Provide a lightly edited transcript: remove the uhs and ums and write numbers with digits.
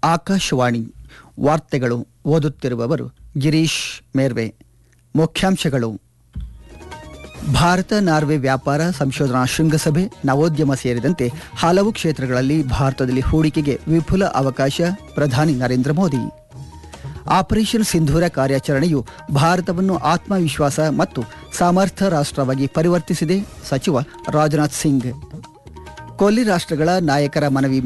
ಆಕಾಶವಾಣಿ ವಾರ್ತೆಗಳು ಓದುತ್ತಿರುವವರು ಗಿರೀಶ್ ಮೇರ್ವೆ. ಮುಖ್ಯಾಂಶಗಳು: ಭಾರತ ನಾರ್ವೆ ವ್ಯಾಪಾರ ಸಂಶೋಧನಾ ಶೃಂಗಸಭೆ, ನವೋದ್ಯಮ ಸೇರಿದಂತೆ ಹಲವು ಕ್ಷೇತ್ರಗಳಲ್ಲಿ ಭಾರತದಲ್ಲಿ ಹೂಡಿಕೆಗೆ ವಿಪುಲ ಅವಕಾಶ. ಪ್ರಧಾನಿ ನರೇಂದ್ರ ಮೋದಿ. ಆಪರೇಷನ್ ಸಿಂಧೂರ ಕಾರ್ಯಾಚರಣೆಯು ಭಾರತವನ್ನು ಆತ್ಮವಿಶ್ವಾಸ ಮತ್ತು ಸಮರ್ಥ ರಾಷ್ಟ್ರವಾಗಿ ಪರಿವರ್ತಿಸಿದೆ. ಸಚಿವ ರಾಜನಾಥ್ ಸಿಂಗ್. ಕೊಲ್ಲಿ ರಾಷ್ಟ್ರಗಳ ನಾಯಕರ ಮನವಿ